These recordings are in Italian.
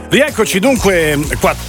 Rieccoci dunque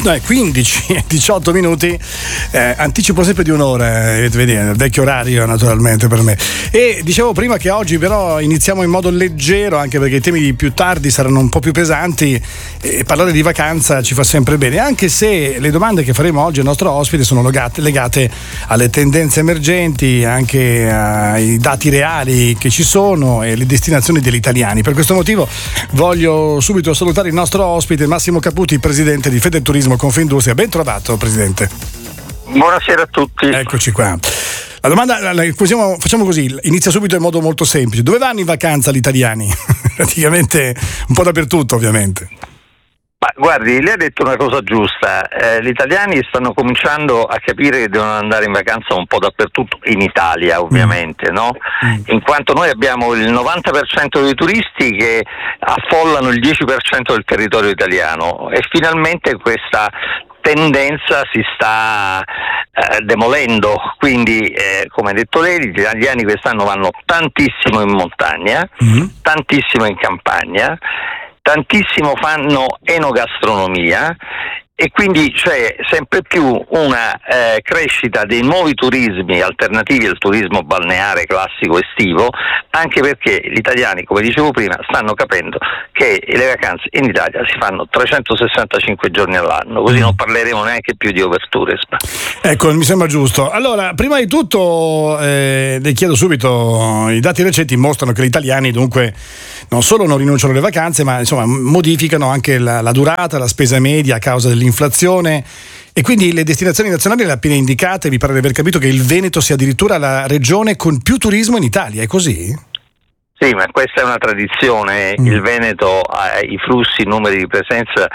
15 e 18 minuti, anticipo sempre di un'ora, vedi, il vecchio orario naturalmente per me. E dicevo prima che oggi però iniziamo in modo leggero, anche perché i temi più tardi saranno un po' più pesanti e parlare di vacanza ci fa sempre bene, anche se le domande che faremo oggi al nostro ospite sono legate alle tendenze emergenti, anche ai dati reali che ci sono e le destinazioni degli italiani. Per questo motivo voglio subito salutare il nostro ospite Massimo Caputi, presidente di Federturismo Confindustria. Ben trovato, presidente. Buonasera a tutti. Eccoci qua. La domanda, facciamo così, inizia subito in modo molto semplice. Dove vanno in vacanza gli italiani? Praticamente un po' dappertutto, ovviamente. Ma guardi, lei ha detto una cosa giusta, gli italiani stanno cominciando a capire che devono andare in vacanza un po' dappertutto, in Italia ovviamente, no? In quanto noi abbiamo il 90% dei turisti che affollano il 10% del territorio italiano e finalmente questa tendenza si sta demolendo, quindi come ha detto lei, gli italiani quest'anno vanno tantissimo in montagna, tantissimo in campagna, tantissimo fanno enogastronomia e quindi c'è sempre più una crescita dei nuovi turismi alternativi al turismo balneare classico estivo, anche perché gli italiani, come dicevo prima, stanno capendo che le vacanze in Italia si fanno 365 giorni all'anno, così non parleremo neanche più di overtourism. Ecco, mi sembra giusto. Allora, prima di tutto le chiedo subito, i dati recenti mostrano che gli italiani dunque non solo non rinunciano alle vacanze, ma insomma modificano anche la durata, la spesa media a causa dell'inflazione, e quindi le destinazioni nazionali le ha appena indicate. Mi pare di aver capito che il Veneto sia addirittura la regione con più turismo in Italia, è così? Sì, ma questa è una tradizione. Il Veneto ha i flussi, i numeri di presenza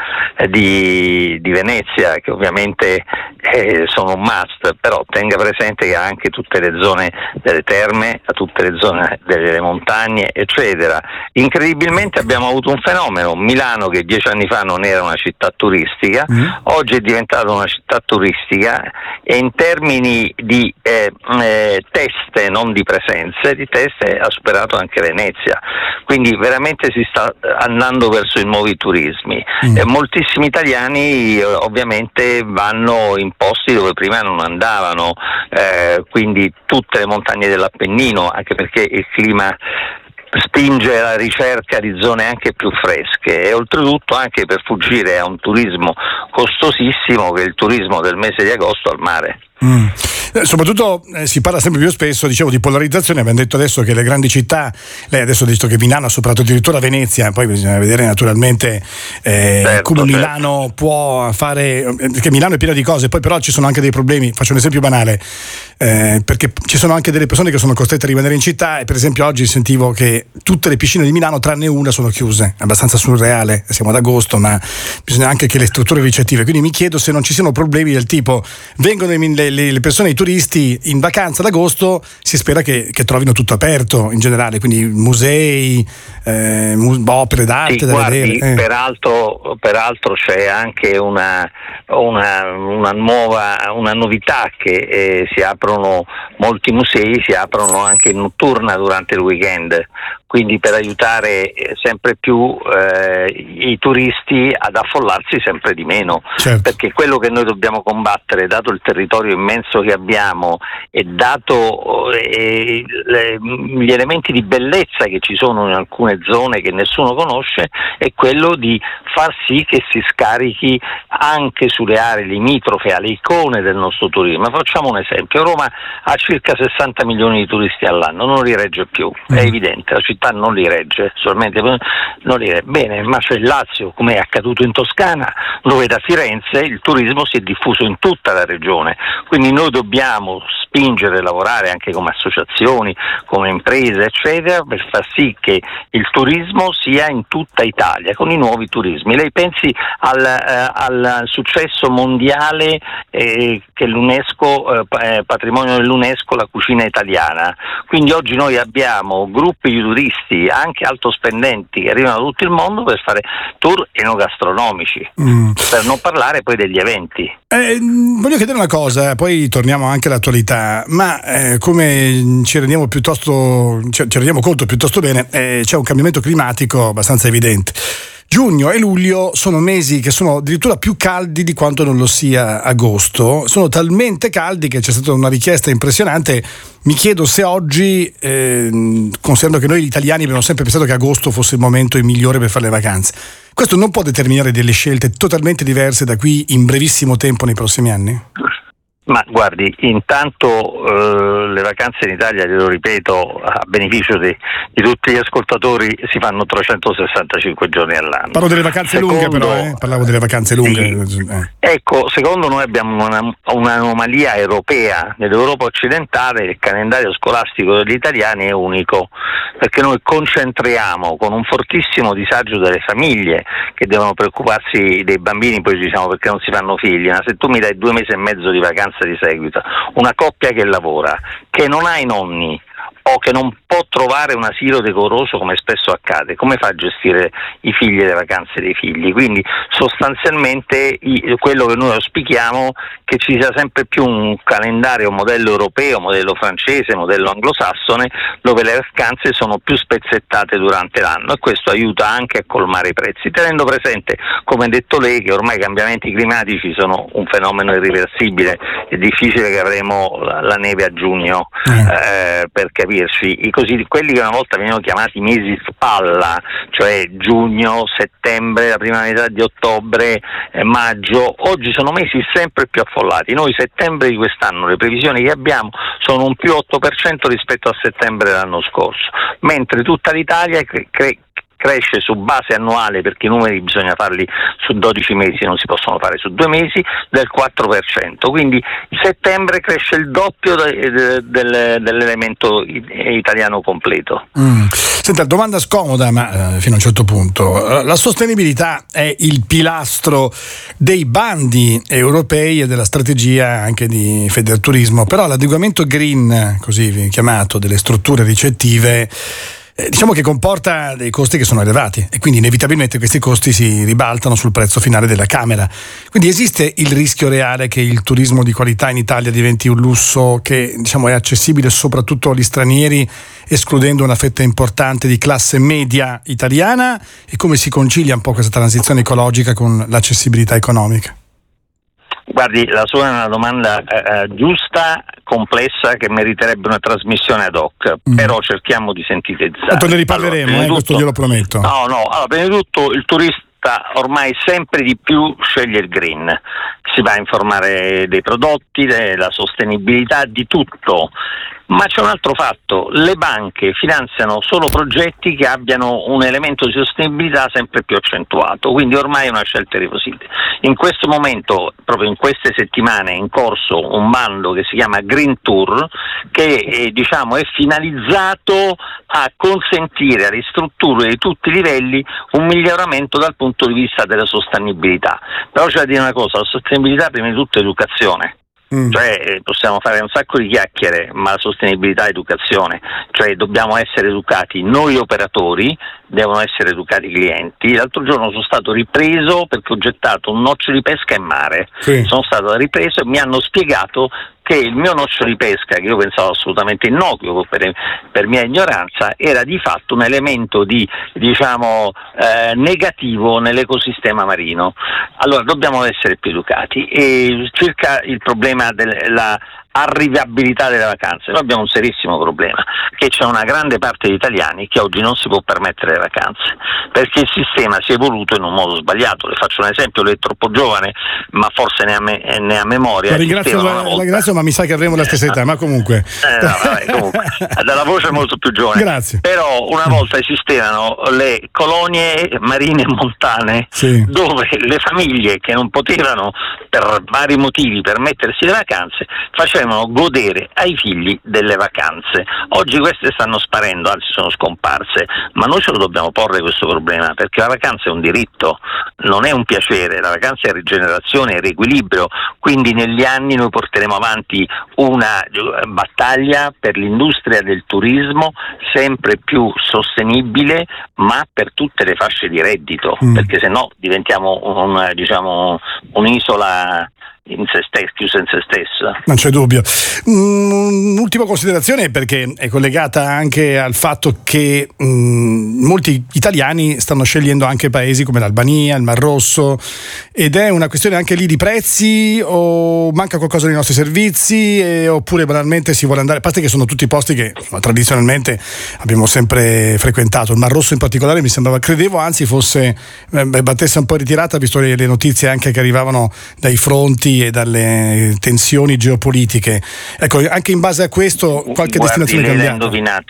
di Venezia, che ovviamente sono un must, però tenga presente che ha anche tutte le zone delle terme, tutte le zone delle montagne, eccetera. Incredibilmente abbiamo avuto un fenomeno: Milano, che 10 anni fa non era una città turistica, oggi è diventata una città turistica, e in termini di teste, non di presenze, di teste ha superato anche Venezia, quindi veramente si sta andando verso i nuovi turismi. Moltissimi italiani ovviamente vanno in posti dove prima non andavano, quindi tutte le montagne dell'Appennino, anche perché il clima spinge alla ricerca di zone anche più fresche, e oltretutto anche per fuggire a un turismo costosissimo che è il turismo del mese di agosto al mare. Soprattutto si parla sempre più spesso, dicevo, di polarizzazione. Abbiamo detto adesso che le grandi città, lei adesso ha detto che Milano ha superato addirittura Venezia, poi bisogna vedere naturalmente come Milano può fare, perché Milano è piena di cose, poi però ci sono anche dei problemi. Faccio un esempio banale, perché ci sono anche delle persone che sono costrette a rimanere in città, e per esempio oggi sentivo che tutte le piscine di Milano tranne una sono chiuse. È abbastanza surreale, siamo ad agosto, ma bisogna anche che le strutture ricettive, quindi mi chiedo se non ci siano problemi del tipo: vengono le persone, i turisti in vacanza ad agosto, si spera che trovino tutto aperto in generale, quindi musei, opere d'arte, sì, da guardi, vedere. Peraltro c'è anche una novità, che si aprono molti musei, si aprono anche in notturna durante il weekend, quindi per aiutare sempre più i turisti ad affollarsi sempre di meno. Certo. Perché quello che noi dobbiamo combattere, dato il territorio immenso che abbiamo e dato gli elementi di bellezza che ci sono in alcune zone che nessuno conosce, è quello di far sì che si scarichi anche sulle aree limitrofe alle icone del nostro turismo. Facciamo un esempio: Roma ha circa 60 milioni di turisti all'anno, non li regge più, è evidente, la città non li regge, solamente non li regge. Bene, ma c'è il Lazio, come è accaduto in Toscana, dove da Firenze il turismo si è diffuso in tutta la regione, quindi noi dobbiamo spingere e lavorare anche come associazioni, come imprese, eccetera, per far sì che il turismo sia in tutta Italia, con i nuovi turismi. Lei pensi al successo mondiale che l'UNESCO, patrimonio dell'UNESCO, la cucina italiana. Quindi oggi noi abbiamo gruppi di turisti, anche altospendenti, che arrivano da tutto il mondo per fare tour enogastronomici, per non parlare poi degli eventi. Voglio chiedere una cosa, poi torniamo anche all'attualità, ma come ci rendiamo conto piuttosto bene, c'è un cambiamento climatico abbastanza evidente. Giugno e luglio sono mesi che sono addirittura più caldi di quanto non lo sia agosto. Sono talmente caldi che c'è stata una richiesta impressionante. Mi chiedo se oggi, considerando che noi italiani abbiamo sempre pensato che agosto fosse il momento migliore per fare le vacanze, questo non può determinare delle scelte totalmente diverse da qui in brevissimo tempo nei prossimi anni? Ma guardi, intanto le vacanze in Italia, glielo ripeto, a beneficio di tutti gli ascoltatori, si fanno 365 giorni all'anno. Parlo delle vacanze lunghe però, parlavo delle vacanze lunghe. Sì. Ecco, secondo noi abbiamo un'anomalia europea. Nell'Europa occidentale il calendario scolastico degli italiani è unico, perché noi concentriamo con un fortissimo disagio delle famiglie che devono preoccuparsi dei bambini, poi diciamo perché non si fanno figli, ma se tu mi dai 2 mesi e mezzo di vacanze di seguito, una coppia che lavora, che non ha i nonni o che non può trovare un asilo decoroso come spesso accade, come fa a gestire i figli e le vacanze dei figli? Quindi sostanzialmente quello che noi auspichiamo è che ci sia sempre più un calendario, modello europeo, modello francese, modello anglosassone, dove le vacanze sono più spezzettate durante l'anno, e questo aiuta anche a colmare i prezzi, tenendo presente, come ha detto lei, che ormai i cambiamenti climatici sono un fenomeno irreversibile. È difficile che avremo la neve a giugno, per capirci, quelli che una volta venivano chiamati mesi spalla, cioè giugno, settembre, la prima metà di ottobre, maggio, oggi sono mesi sempre più affollati. Noi settembre di quest'anno, le previsioni che abbiamo sono un più 8% rispetto a settembre dell'anno scorso, mentre tutta l'Italia cresce su base annuale, perché i numeri bisogna farli su 12 mesi, non si possono fare su 2 mesi, del 4%. Quindi settembre cresce il doppio dell'elemento italiano completo. Senta, domanda scomoda, ma fino a un certo punto. La sostenibilità è il pilastro dei bandi europei e della strategia anche di Federturismo, però l'adeguamento green, così chiamato, delle strutture ricettive, diciamo che comporta dei costi che sono elevati e quindi inevitabilmente questi costi si ribaltano sul prezzo finale della camera. Quindi esiste il rischio reale che il turismo di qualità in Italia diventi un lusso che, diciamo, è accessibile soprattutto agli stranieri, escludendo una fetta importante di classe media italiana? E come si concilia un po' questa transizione ecologica con l'accessibilità economica? Guardi, la sua è una domanda giusta, complessa, che meriterebbe una trasmissione ad hoc, però cerchiamo di sintetizzare. Tanto ne riparleremo, allora, questo glielo prometto. No, allora, prima di tutto il turista ormai sempre di più sceglie il green, si va a informare dei prodotti, della sostenibilità, di tutto. Ma c'è un altro fatto: le banche finanziano solo progetti che abbiano un elemento di sostenibilità sempre più accentuato, quindi ormai è una scelta irreversibile. In questo momento, proprio in queste settimane, è in corso un bando che si chiama Green Tour, che è finalizzato a consentire alle strutture di tutti i livelli un miglioramento dal punto di vista della sostenibilità. Però c'è da dire una cosa: la sostenibilità prima di tutto è educazione. Cioè possiamo fare un sacco di chiacchiere, ma la sostenibilità è educazione, cioè dobbiamo essere educati noi operatori, devono essere educati i clienti. L'altro giorno sono stato ripreso perché ho gettato un noccio di pesca in mare, sono stato ripreso e mi hanno spiegato che il mio noccio di pesca, che io pensavo assolutamente innocuo per mia ignoranza, era di fatto un elemento di negativo nell'ecosistema marino. Allora dobbiamo essere più educati. E circa il problema della arrivabilità delle vacanze, noi abbiamo un serissimo problema, che c'è una grande parte di italiani che oggi non si può permettere le vacanze, perché il sistema si è evoluto in un modo sbagliato. Le faccio un esempio: lei è troppo giovane, ma forse ne ha memoria. La ringrazio, ma mi sa che avremo la stessa età, ma comunque. Comunque dalla voce molto più giovane. Grazie. Però una volta esistevano le colonie marine e montane, dove le famiglie che non potevano per vari motivi permettersi le vacanze facevano godere ai figli delle vacanze. Oggi queste stanno sparendo, anzi sono scomparse, ma noi ce lo dobbiamo porre questo problema, perché la vacanza è un diritto, non è un piacere. La vacanza è rigenerazione, è riequilibrio, quindi negli anni noi porteremo avanti una battaglia per l'industria del turismo sempre più sostenibile, ma per tutte le fasce di reddito, perché se no diventiamo un'isola chiusa in se stessa. Non c'è dubbio. Un'ultima considerazione, perché è collegata anche al fatto che molti italiani stanno scegliendo anche paesi come l'Albania, il Mar Rosso, ed è una questione anche lì di prezzi, o manca qualcosa nei nostri servizi, oppure banalmente si vuole andare, a parte che sono tutti posti che tradizionalmente abbiamo sempre frequentato. Il Mar Rosso in particolare mi sembrava, credevo anzi fosse battesse un po' ritirata, visto le notizie anche che arrivavano dai fronti e dalle tensioni geopolitiche. Ecco, anche in base a questo qualche destinazione cambiata.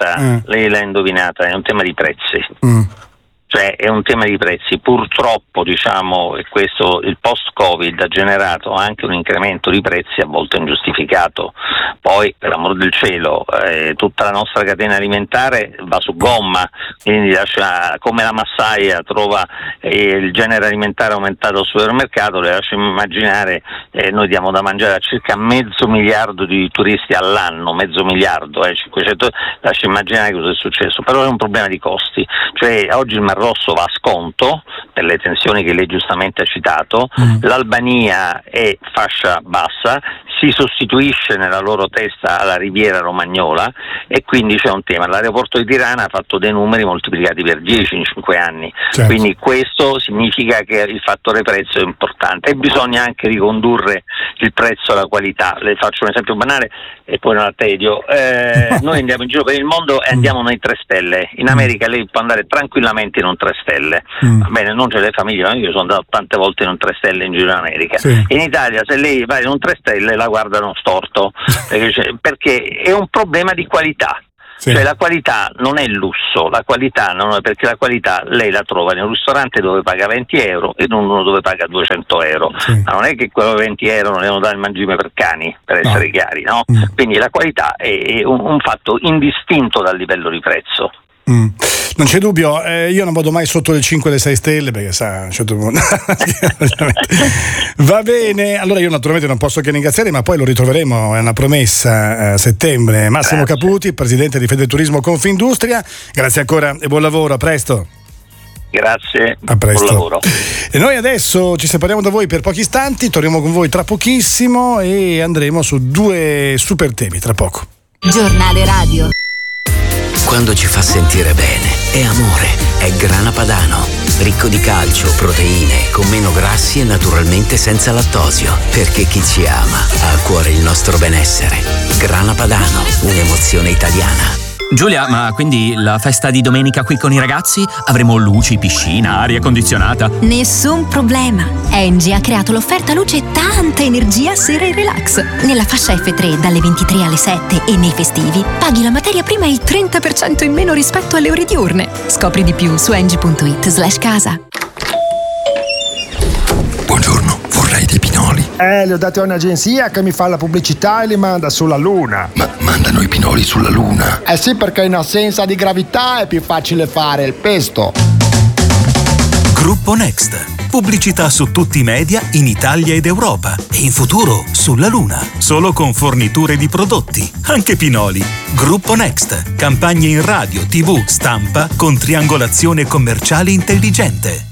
Lei l'ha indovinata, è un tema di prezzi. Cioè è un tema di prezzi. Purtroppo, diciamo, e questo, il post-Covid ha generato anche un incremento di prezzi a volte ingiustificato. Poi, per amor del cielo, tutta la nostra catena alimentare va su gomma, quindi come la massaia trova il genere alimentare aumentato al supermercato, le lascio immaginare, noi diamo da mangiare a circa 500 miliardi di turisti all'anno, 500 miliardi, 500, lascio immaginare cosa è successo. Però è un problema di costi, cioè oggi il Mar Rosso va a sconto per le tensioni che lei giustamente ha citato, l'Albania è fascia bassa, si sostituisce nella loro testa alla Riviera Romagnola, e quindi c'è un tema. L'aeroporto di Tirana ha fatto dei numeri moltiplicati per 10 in 5 anni, certo. Quindi questo significa che il fattore prezzo è importante, e bisogna anche ricondurre il prezzo alla qualità. Le faccio un esempio banale e poi non attedio. Noi andiamo in giro per il mondo e andiamo nei 3 stelle. In America lei può andare tranquillamente in un 3 stelle, va bene, non c'è le famiglie, io sono andato tante volte in un 3 stelle in giro in America. Sì. In Italia se lei va in un 3 stelle la guardano storto, perché è un problema di qualità. Sì. Cioè la qualità non è lusso, la qualità non è, perché la qualità lei la trova in un ristorante dove paga 20 euro e in uno dove paga 200 euro. Sì. Ma non è che quello 20 euro non devono dare il mangime per cani, per essere chiari, no? Quindi la qualità è un fatto indistinto dal livello di prezzo. Non c'è dubbio, io non vado mai sotto le 5 e le 6 stelle, perché sa, va bene. Allora io naturalmente non posso che ringraziare, ma poi lo ritroveremo, è una promessa, a settembre. Massimo Caputi, presidente di Federturismo Confindustria, grazie ancora e buon lavoro, a presto. Grazie, a presto. Buon lavoro. E noi adesso ci separiamo da voi per pochi istanti, torniamo con voi tra pochissimo e andremo su 2 super temi tra poco. Giornale radio. Quando ci fa sentire bene, è amore, è Grana Padano. Ricco di calcio, proteine, con meno grassi e naturalmente senza lattosio. Perché chi ci ama ha a cuore il nostro benessere. Grana Padano, un'emozione italiana. Giulia, ma quindi la festa di domenica qui con i ragazzi? Avremo luci, piscina, aria condizionata? Nessun problema. Engie ha creato l'offerta luce e tanta energia sera e relax. Nella fascia F3 dalle 23 alle 7 e nei festivi paghi la materia prima il 30% in meno rispetto alle ore diurne. Scopri di più su engie.it/casa. Buongiorno, vorrei dei pinoli. Li ho dati a un'agenzia che mi fa la pubblicità e li manda sulla Luna. Ma mandano i pinoli sulla Luna? Sì, perché in assenza di gravità è più facile fare il pesto. Gruppo Next. Pubblicità su tutti i media in Italia ed Europa. E in futuro sulla Luna. Solo con forniture di prodotti. Anche pinoli. Gruppo Next. Campagne in radio, TV, stampa con triangolazione commerciale intelligente.